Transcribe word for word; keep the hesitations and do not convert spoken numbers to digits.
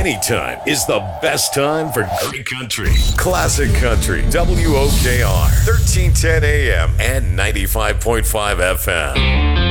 Anytime is the best time for great country. Classic Country, W O K R, thirteen ten A M and ninety-five point five F M.